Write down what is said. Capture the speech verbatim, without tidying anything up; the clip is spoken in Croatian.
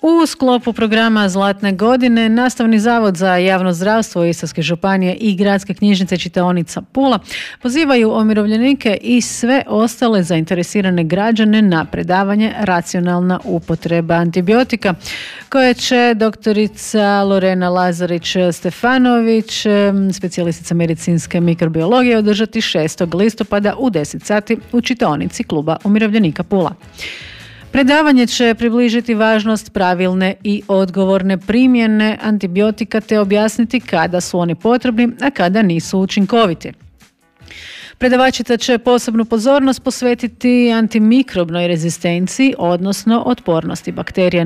U sklopu programa Zlatne godine Nastavni zavod za javno zdravstvo Istarske županije i Gradske knjižnice čitaonica Pula pozivaju umirovljenike i sve ostale zainteresirane građane na predavanje Racionalna upotreba antibiotika koje će doktorica Lorena Lazarić-Stefanović, specijalistica medicinske mikrobiologije, održati šestog listopada u deset sati u čitaonici Kluba umirovljenika Pula. Predavanje će približiti važnost pravilne i odgovorne primjene antibiotika te objasniti kada su oni potrebni, a kada nisu učinkoviti. Predavačica će posebnu pozornost posvetiti antimikrobnoj rezistenciji, odnosno otpornosti bakterija